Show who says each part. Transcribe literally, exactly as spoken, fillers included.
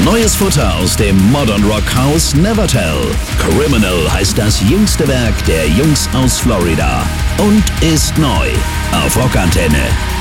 Speaker 1: Neues Futter aus dem Modern Rock Haus Nevertell. Criminal heißt das jüngste Werk der Jungs aus Florida und ist neu auf Rockantenne.